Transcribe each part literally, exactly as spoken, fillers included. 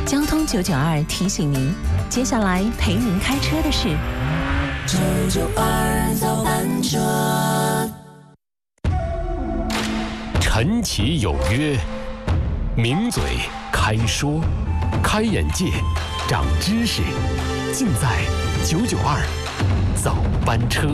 交通九九二提醒您，接下来陪您开车的是九九二早班车。 晨起有约，名嘴开说，开眼界，长知识，尽在九九二早班车。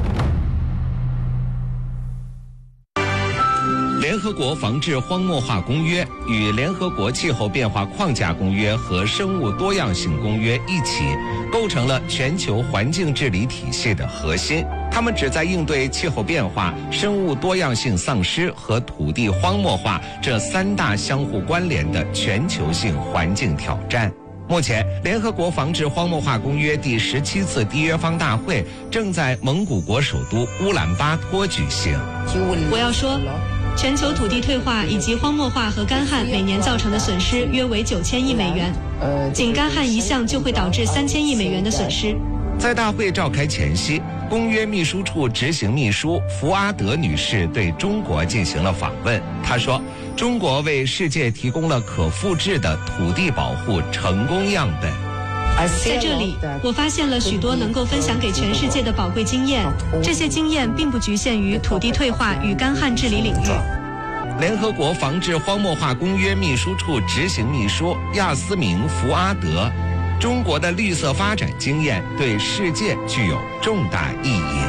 联合国防治荒漠化公约与联合国气候变化框架公约和生物多样性公约一起，构成了全球环境治理体系的核心。它们旨在应对气候变化、生物多样性丧失和土地荒漠化这三大相互关联的全球性环境挑战。目前，联合国防治荒漠化公约第十七次缔约方大会正在蒙古国首都乌兰巴托举行。 我要说，全球土地退化以及荒漠化和干旱每年造成的损失约为九千亿美元，仅干旱一项就会导致三千亿美元的损失。 在大会召开前夕，公约秘书处执行秘书福阿德女士对中国进行了访问。她说，中国为世界提供了可复制的土地保护成功样本。 在这里，我发现了许多能够分享给全世界的宝贵经验，这些经验并不局限于土地退化与干旱治理领域。 联合国防治荒漠化公约秘书处执行秘书亚斯明·福阿德，中国的绿色发展经验对世界具有重大意义。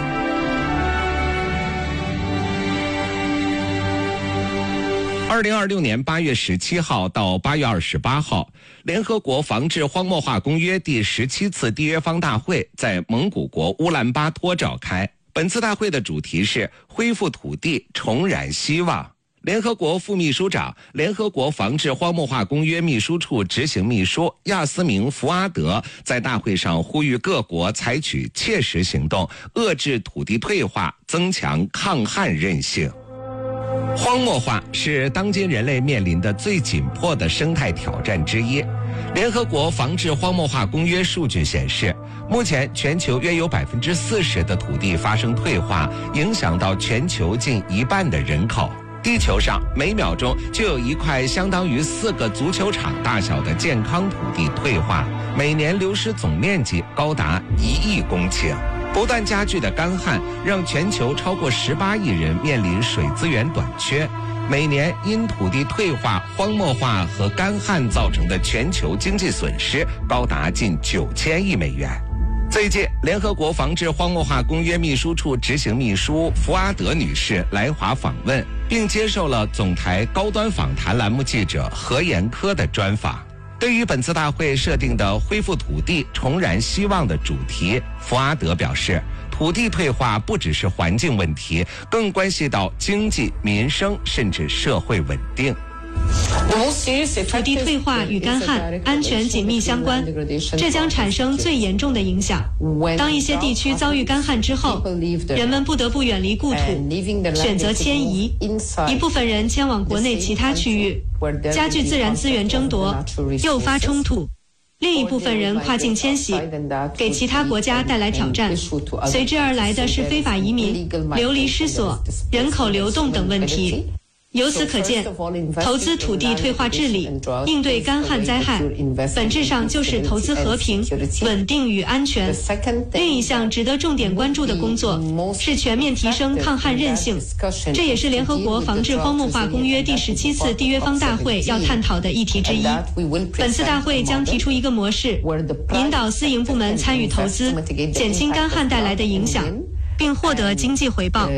二零二六年八月十七号到八月二十八号，联合国防治荒漠化公约第十七次缔约方大会在蒙古国乌兰巴托召开。本次大会的主题是恢复土地，重燃希望。联合国副秘书长、联合国防治荒漠化公约秘书处执行秘书亚斯明·福阿德在大会上呼吁各国采取切实行动，遏制土地退化，增强抗旱韧性。荒漠化是当今人类面临的最紧迫的生态挑战之一。联合国防治荒漠化公约数据显示，目前全球约有百分之四十的土地发生退化，影响到全球近一半的人口。地球上每秒钟就有一块相当于四个足球场大小的健康土地退化，每年流失总面积高达一亿公顷。不断加剧的干旱让全球超过十八亿人面临水资源短缺，每年因土地退化、荒漠化和干旱造成的全球经济损失高达近九千亿美元。最近，联合国防治荒漠化公约秘书处执行秘书福阿德女士来华访问，并接受了总台高端访谈栏目记者何延科的专访。对于本次大会设定的恢复土地、重燃希望的主题，福阿德表示，土地退化不只是环境问题，更关系到经济、民生甚至社会稳定。 土地退化与干旱安全紧密相关，这将产生最严重的影响。当一些地区遭遇干旱之后，人们不得不远离故土，选择迁移，一部分人迁往国内其他区域，加剧自然资源争夺，诱发冲突；另一部分人跨境迁徙，给其他国家带来挑战，随之而来的是非法移民、流离失所、人口流动等问题。由此可见，投资土地退化治理、应对干旱灾害，本质上就是投资和平、稳定与安全。另一项值得重点关注的工作是全面提升抗旱韧性，这也是联合国防治荒漠化公约第十七次缔约方大会要探讨的议题之一。本次大会将提出一个模式，引导私营部门参与投资，减轻干旱带来的影响，并获得经济回报。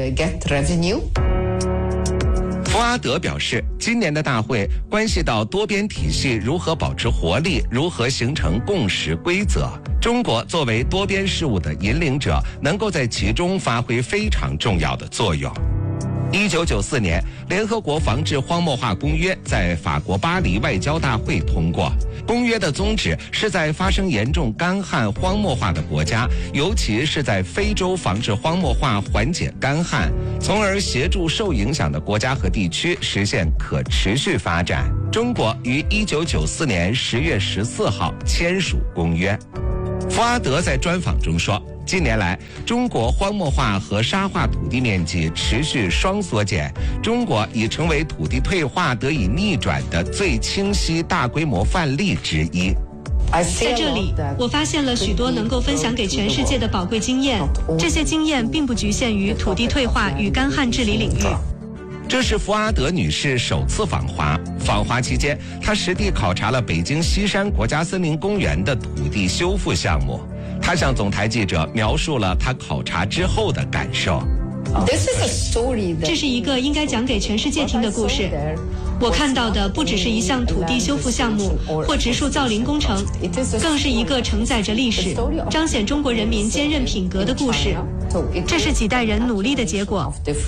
福阿德表示，今年的大会关系到多边体系如何保持活力，如何形成共识规则。中国作为多边事务的引领者，能够在其中发挥非常重要的作用。一九九四年，联合国防治荒漠化公约在法国巴黎外交大会通过。公约的宗旨是在发生严重干旱、荒漠化的国家，尤其是在非洲防治荒漠化、缓解干旱，从而协助受影响的国家和地区实现可持续发展。中国于一九九四年十月十四号签署公约。福阿德在专访中说， 近年来，中国荒漠化和沙化土地面积持续双缩减，中国已成为土地退化得以逆转的最清晰大规模范例之一。 在这里，我发现了许多能够分享给全世界的宝贵经验，这些经验并不局限于土地退化与干旱治理领域。 这是福阿德女士首次访华，访华期间，她实地考察了北京西山国家森林公园的土地修复项目。她向总台记者描述了她考察之后的感受。 这是一个应该讲给全世界听的故事。我看到的不只是一项土地修复项目或植树造林工程，更是一个承载着历史、彰显中国人民坚韧品格的故事。这是几代人努力的结果。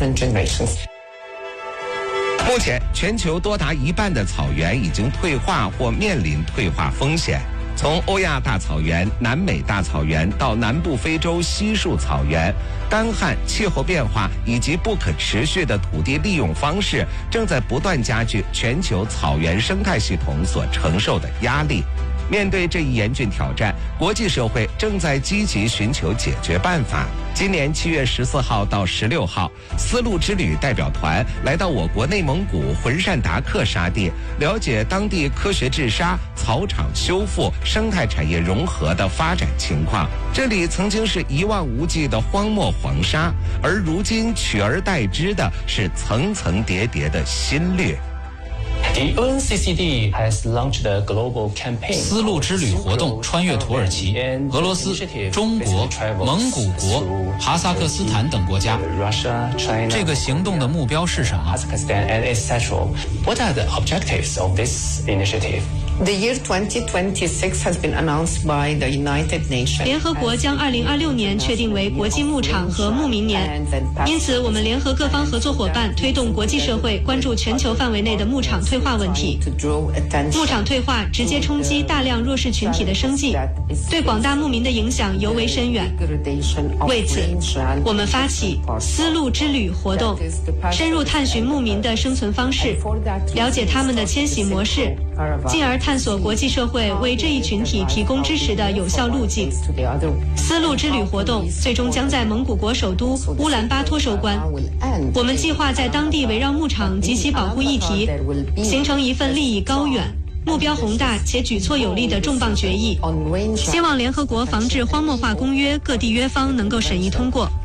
目前，全球多达一半的草原已经退化或面临退化风险。从欧亚大草原、南美大草原到南部非洲稀树草原，干旱、气候变化以及不可持续的土地利用方式，正在不断加剧全球草原生态系统所承受的压力。面对这一严峻挑战，国际社会正在积极寻求解决办法。今年七月十四号到十六号，丝路之旅代表团来到我国内蒙古浑善达克沙地，了解当地科学治沙、草场修复、生态产业融合的发展情况。这里曾经是一望无际的荒漠黄沙，而如今取而代之的是层层叠叠的新绿。 The O N C C D has launched a global campaign. 丝路之旅活动穿越土耳其、俄罗斯、中国、蒙古国、哈萨克斯坦等国家。这个行动的目标是什么？ What are the objectives of this initiative? The year twenty twenty-six has been announced by the United Nations. 联合国将二零二六年确定为国际牧场和牧民年，因此我们联合各方合作伙伴，推动国际社会关注全球范围内的牧场退化问题。牧场退化直接冲击大量弱势群体的生计，对广大牧民的影响尤为深远。为此，我们发起丝路之旅活动，深入探寻牧民的生存方式，了解他们的迁徙模式，进而探索国际社会为这一群体提供支持的有效路径。丝路之旅活动最终将在蒙古国首都乌兰巴托收官。我们计划在当地围绕牧场及其保护议题，形成一份利益高远、目标宏大且举措有力的重磅决议，希望联合国防治荒漠化公约各缔约方能够审议通过。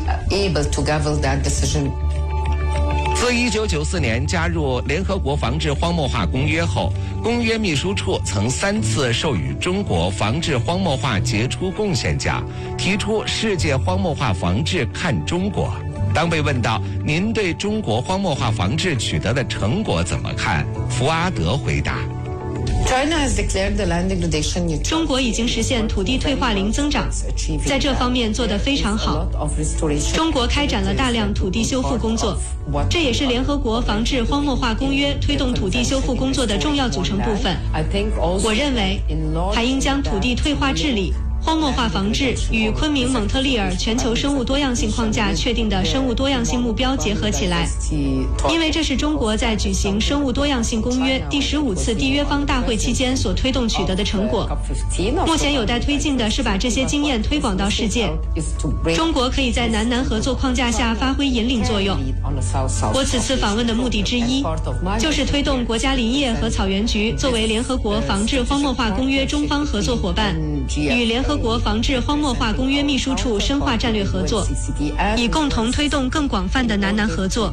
自一九九四年加入联合国防治荒漠化公约后，公约秘书处曾三次授予中国防治荒漠化杰出贡献奖，提出世界荒漠化防治看中国。当被问到您对中国荒漠化防治取得的成果怎么看，福阿德回答： 中国已经实现土地退化零增长，在这方面做得非常好。中国开展了大量土地修复工作，这也是联合国防治荒漠化公约推动土地修复工作的重要组成部分。我认为还应将土地退化治理、荒漠化防治与昆明蒙特利尔全球生物多样性框架确定的生物多样性目标结合起来，因为这是中国在举行生物多样性公约第十五次缔约方大会期间所推动取得的成果。目前有待推进的是把这些经验推广到世界。中国可以在南南合作框架下发挥引领作用。我此次访问的目的之一，就是推动国家林业和草原局作为联合国防治荒漠化公约中方合作伙伴，与联合国防治荒漠化公约秘书处深化战略合作，以共同推动更广泛的南南合作。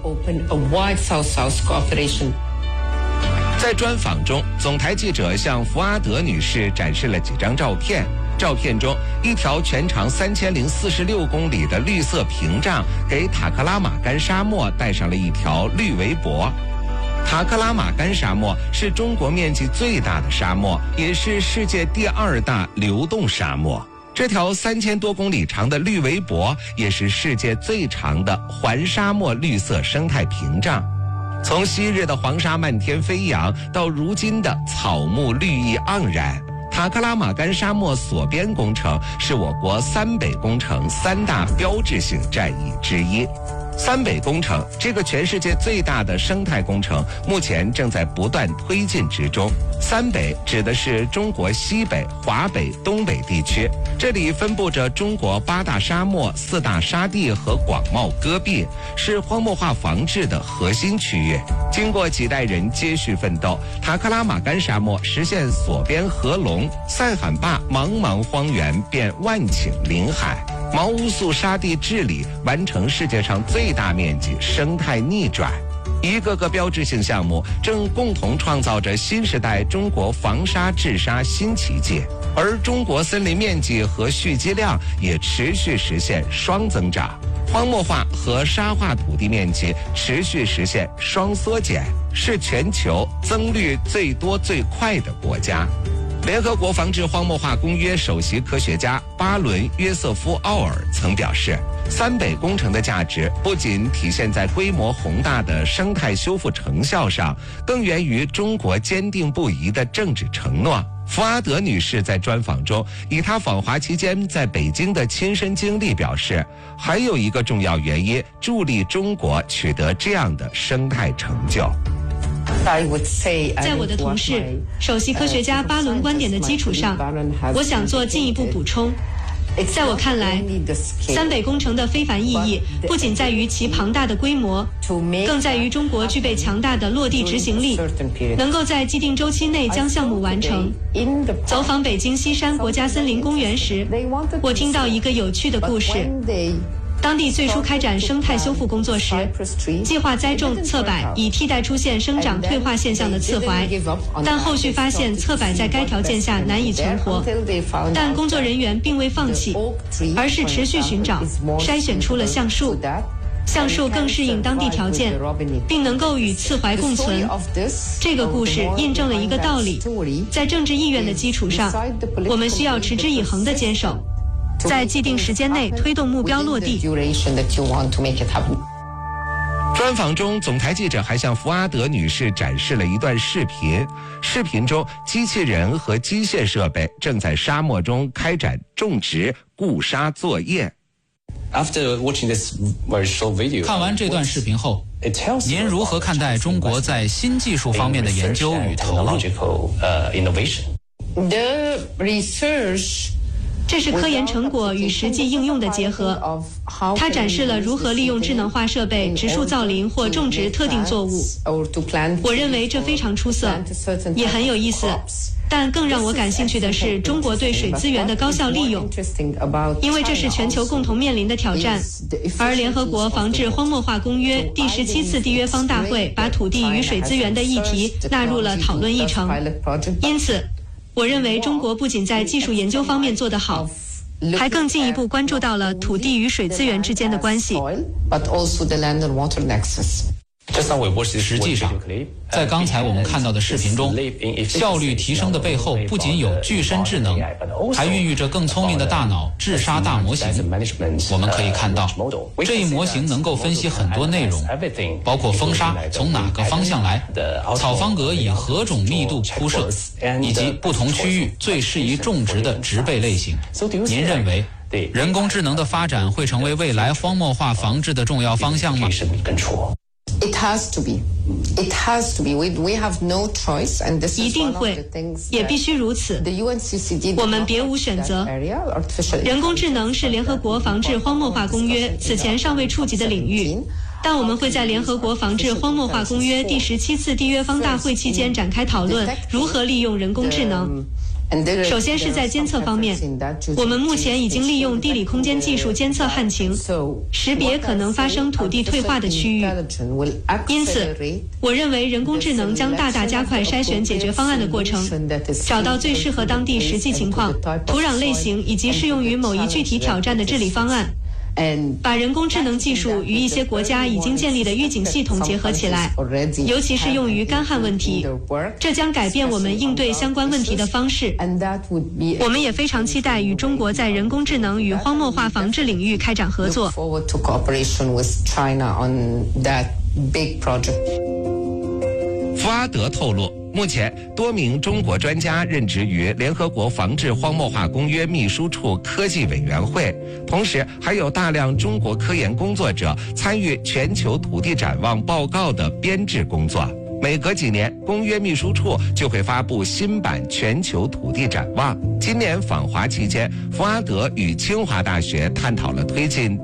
在专访中，总台记者向福阿德女士展示了几张照片。照片中，一条全长三千零四十六公里的绿色屏障给塔克拉玛干沙漠带上了一条绿围脖。塔克拉玛干沙漠是中国面积最大的沙漠，也是世界第二大流动沙漠。这条三千多公里长的绿围脖也是世界最长的环沙漠绿色生态屏障。从昔日的黄沙漫天飞扬到如今的草木绿意盎然，塔克拉玛干沙漠锁边工程是我国三北工程三大标志性战役之一。 三北工程这个全世界最大的生态工程，目前正在不断推进之中。三北指的是中国西北、华北、东北地区，这里分布着中国八大沙漠、四大沙地和广袤戈壁，是荒漠化防治的核心区域。经过几代人接续奋斗，塔克拉玛干沙漠实现锁边合龙，塞罕坝茫茫荒原变万顷林海。毛乌素沙地治理完成世界上最大面积生态逆转，一个个标志性项目正共同创造着新时代中国防沙治沙新奇迹，而中国森林面积和蓄积量也持续实现双增长，荒漠化和沙化土地面积持续实现双缩减，是全球增率最多最快的国家。联合国防治荒漠化公约首席科学家巴伦·约瑟夫·奥尔曾表示，三北工程的价值不仅体现在规模宏大的生态修复成效上，更源于中国坚定不移的政治承诺。福阿德女士在专访中以她访华期间在北京的亲身经历表示，还有一个重要原因助力中国取得这样的生态成就。 在我的同事、首席科学家巴伦观点的基础上，我想做进一步补充。在我看来，三北工程的非凡意义不仅在于其庞大的规模，更在于中国具备强大的落地执行力，能够在既定周期内将项目完成。走访北京西山国家森林公园时，我听到一个有趣的故事。当地最初开展生态修复工作时，计划栽种侧柏以替代出现生长退化现象的刺槐，但后续发现侧柏在该条件下难以存活。但工作人员并未放弃，而是持续寻找，筛选出了橡树。橡树更适应当地条件，并能够与刺槐共存。这个故事印证了一个道理：在政治意愿的基础上，我们需要持之以恒地坚守，在既定时间内推动目标落地。 专访中，总台记者还向福阿德女士展示了一段视频。视频中，机器人和机械设备正在沙漠中开展种植、固沙作业。 After watching this very short video, 看完这段视频后，您如何看待中国在新技术方面的研究与投入？ The research 这是科研成果与实际应用的结合，它展示了如何利用智能化设备植树造林或种植特定作物。我认为这非常出色，也很有意思。但更让我感兴趣的是中国对水资源的高效利用，因为这是全球共同面临的挑战。而联合国防治荒漠化公约第十七次缔约方大会把土地与水资源的议题纳入了讨论议程，因此我认为中国不仅在技术研究方面做得好，还更进一步关注到了土地与水资源之间的关系。 实际上，在刚才我们看到的视频中，效率提升的背后不仅有具身智能，还孕育着更聪明的大脑治沙大模型。我们可以看到，这一模型能够分析很多内容，包括风沙从哪个方向来，草方格以何种密度铺设，以及不同区域最适宜种植的植被类型。您认为人工智能的发展会成为未来荒漠化防治的重要方向吗？ It has to be. It has to be. We we have no choice, and this 一 is 定 one of 会 the things 也必须如此。 the U N C C D 我们别无选择。人工智能是联合国防治荒漠化公约此前尚未触及的领域，但我们会在联合国防治荒漠化公约第十七次缔约方大会期间展开讨论，如何利用人工智能。首先是在监测方面，我们目前已经利用地理空间技术监测旱情，识别可能发生土地退化的区域。因此，我认为人工智能将大大加快筛选解决方案的过程，找到最适合当地实际情况、土壤类型以及适用于某一具体挑战的治理方案。把人工智能技术与一些国家已经建立的预警系统结合起来，尤其是用于干旱问题，这将改变我们应对相关问题的方式。我们也非常期待与中国在人工智能与荒漠化防治领域开展合作。 福阿德透露， 目前，多名中国专家任职于联合国防治荒漠化公约秘书处科技委员会，同时还有大量中国科研工作者参与全球土地展望报告的编制工作。每隔几年，公约秘书处就会发布新版全球土地展望。今年访华期间，福阿德与清华大学探讨了推进